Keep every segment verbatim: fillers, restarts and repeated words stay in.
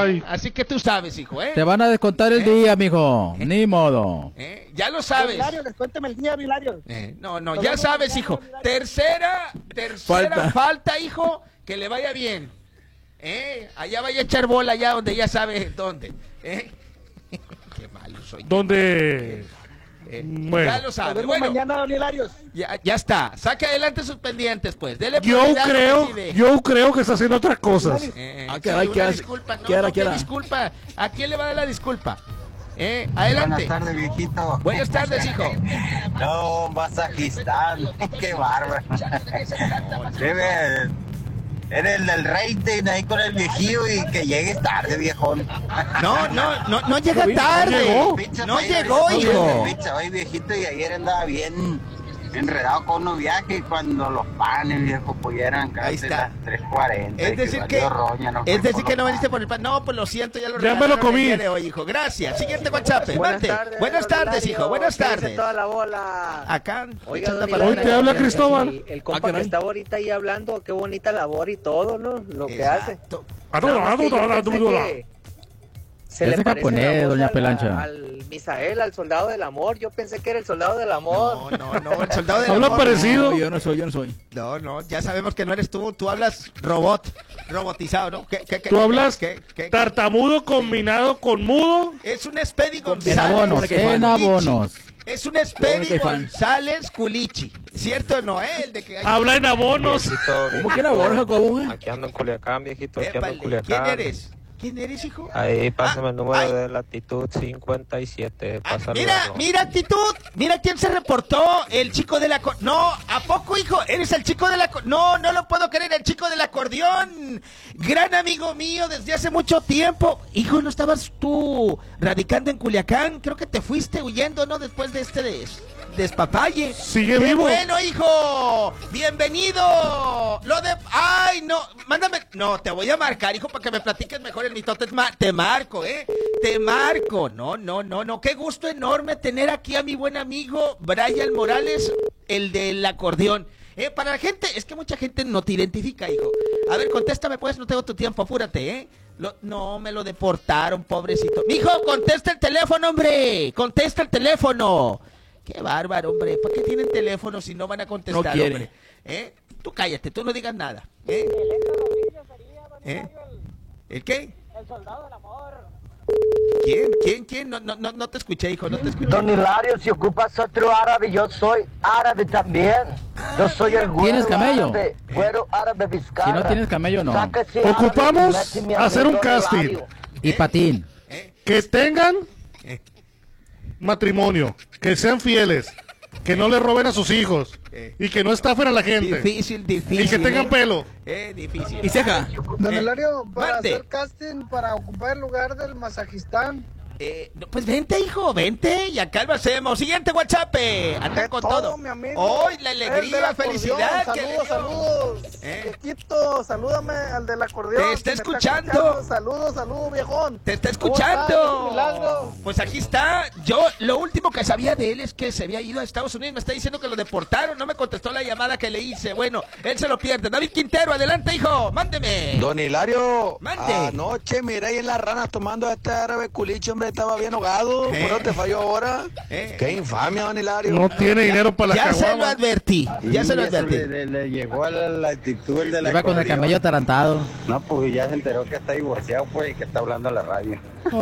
Ay. Así que tú sabes, hijo, ¿eh? Te van a descontar el ¿Eh? día, mijo. ¿Eh? Ni modo. ¿Eh? Ya lo sabes. Hilario, descuéntame el día, Hilario. Eh, no, no, ya sabes, hijo. Tercera, tercera Falta. falta, hijo, que le vaya bien. ¿Eh? Allá vaya a echar bola, allá donde ya sabe dónde. ¿Eh? Qué malo soy. ¿Dónde? Eh, Bueno. Ya lo Nos sabe. vemos Bueno, mañana, don Hilario. ya, ya está. Saque adelante sus pendientes, pues. Dele Yo prioridad al creo, presidente. yo creo que está haciendo otras cosas. Eh, Ah, sí, caray, una ¿qué hace? disculpa, no, ¿Qué hará, no, qué ¿qué hará? disculpa? ¿A quién le va a dar la disculpa? Eh, adelante. Buenas tardes, viejito. Buenas tardes, hijo. No, Mazajistán. Qué bárbaro. Debe, eres el del rating ahí con el viejillo y que llegues tarde, viejón. No, no, no, no llega ¿No tarde. llegó? No llegó, hijo. Hoy, viejito, y ayer andaba bien enredado con unos viajes y cuando los panes, viejo, pues ya eran Ahí casi está. las tres cuarenta. Es decir que, roña, no es fue decir por que no los veniste panes. por el pan. No, pues lo siento, ya lo Ya me lo regalaron el comí. día de hoy, hijo. Gracias. Siguiente WhatsApp. Buenas Mante. tardes, Buenas don tardes, Hilario. hijo. Buenas ¿Qué dice tardes. toda la bola? Acá. Oiga, echando don palabras. Hoy te habla Hilario, Cristóbal. El, el compa Ah, caray. que estaba ahorita ahí hablando, qué bonita labor y todo, ¿no? Lo que hace. Exacto. Ah, no, Nada más ah, que no, yo no, no, pensé no, no. que se Ese le parece japonés, la voz doña al- Pelancha. Al Misael, al soldado del amor. Yo pensé que era el soldado del amor. No, no, no. El soldado del Habla amor. parecido. No, yo no soy, yo no soy. No, no. Ya sabemos que no eres tú. Tú hablas robot. Robotizado, ¿no? ¿Qué, qué, qué, Tú hablas qué, qué- tartamudo combinado con mudo. Es un Speedy En González. abonos, en abonos. Es un Speedy Qué fan. González Culichi. ¿Cierto o no? ¿Eh? El de que hay... Habla en abonos. ¿Cómo que era Borja, cómo? Aquí ando en Culiacán, viejito, aquí ando en Épale, Culiacán. ¿quién eres? ¿Quién eres, hijo? Ahí, pásame Ah, el número ay. de latitud cincuenta y siete. Ah, Para mira, saludarlo. mira actitud, mira quién se reportó, el chico del acordeón. No, ¿a poco, hijo? ¿Eres el chico del acordeón? No, no lo puedo creer, el chico del acordeón. Gran amigo mío desde hace mucho tiempo. Hijo, ¿no estabas tú radicando en Culiacán? Creo que te fuiste huyendo, ¿no? Después de este des- despapalle. Sigue ¡Qué vivo. bueno, hijo! ¡Bienvenido! Lo de... ¡Ay, no! Mándame... No, te voy a marcar, hijo, para que me platiques mejor el mitote. Ma- Te marco, ¿eh? Te marco. No, no, no, no. Qué gusto enorme tener aquí a mi buen amigo Brian Morales, el del acordeón. Eh, para la gente, es que mucha gente no te identifica, hijo. A ver, contéstame, pues, no tengo tu tiempo, apúrate, ¿eh? Lo- no, me lo deportaron, pobrecito. Mijo, contesta el teléfono, hombre. Contesta el teléfono. Qué bárbaro, hombre. ¿Por qué tienen teléfono si no van a contestar, No quiere. hombre? ¿Eh? Tú cállate, tú no digas nada. ¿Eh? ¿Eh? ¿El qué? El soldado del amor. ¿Quién? ¿Quién? ¿Quién? No, no, no, no te escuché, hijo, no te escuché. Don Hilario, si ocupas otro árabe, yo soy árabe también. Yo soy el güero ¿Tienes camello? árabe, güero árabe Vizcarra. Si no tienes camello, no. Sáquese árabe Ocupamos y méteme a hacer mí, un don casting. Hilario. Y patín. ¿Eh? Que tengan ¿Eh? matrimonio, que sean fieles, que no le roben a sus hijos Eh. y que no estafen a la gente Difícil, difícil. y que tengan ¿eh? pelo. Eh, difícil. Y ceja. Don Eh, Hilario, para mande. hacer casting para ocupar el lugar del Mazajistán. Eh, no, pues vente, hijo, vente y acá lo hacemos. Siguiente WhatsApp. Andan Es con todo, todo. mi amigo. Hoy la El del alegría, acordeón, felicidad. que le Saludos, dio. saludos. Eh. Viejito, salúdame al del acordeón. Te está que me escuchando. Saludos, saludos, viejón. Te está ¿Cómo estás? escuchando. Milagro. Pues aquí está. Yo lo último que sabía de él es que se había ido a Estados Unidos. Me está diciendo que lo deportaron. No me contestó la llamada que le hice. Bueno, él se lo pierde. David Quintero, adelante, hijo. Mándeme. Don Hilario, Mande. anoche miré ahí en las ranas tomando a este árabe culicho, hombre, estaba bien ahogado. Eh. ¿Por qué te falló ahora? Eh. Qué infamia, don Hilario. No tiene dinero para la Ya se lo caguama. advertí. Ya se lo Y eso advertí. Le, le- le llegó a la, la actitud el de la Iba con el acordeón. camello atarantado. No, pues ya se enteró que está divorciado, pues, y que está hablando a la radio.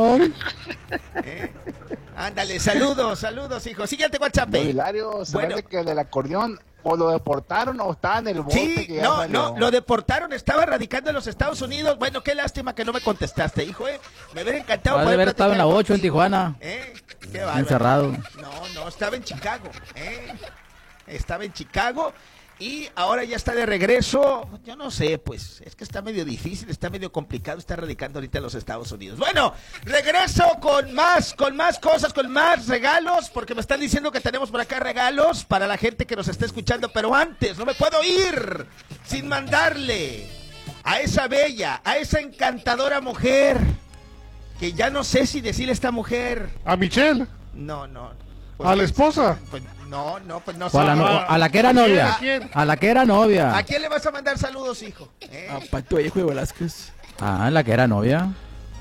Ándale, saludos, saludos, hijo. Siguiente WhatsApp. Don Hilario, ¿sabes Bueno. de que del acordeón o lo deportaron o está en el bote Sí, que ya no, salió? no, lo deportaron, estaba radicando en los Estados Unidos. Bueno, qué lástima que no me contestaste, hijo, eh. Me hubiera encantado Ha de poder haber estado en la platicar ocho en contigo. Tijuana. Eh, qué bárbaro. Encerrado. No, no, estaba en Chicago, eh. Estaba en Chicago y ahora ya está de regreso. Yo no sé, pues, es que está medio difícil, está medio complicado estar radicando ahorita en los Estados Unidos. Bueno, regreso con más, con más cosas, con más regalos, porque me están diciendo que tenemos por acá regalos para la gente que nos está escuchando, pero antes no me puedo ir sin mandarle a esa bella, a esa encantadora mujer, que ya no sé si decirle esta mujer. A Michelle, No, no. Pues, a la esposa. pues, no, no, pues no O a, la sé. no- a la que era ¿A quién? novia. ¿A quién? A la que era novia. ¿A quién le vas a mandar saludos, hijo? ¿Eh? A Pato Hijo de Velázquez. Ah, la que era novia.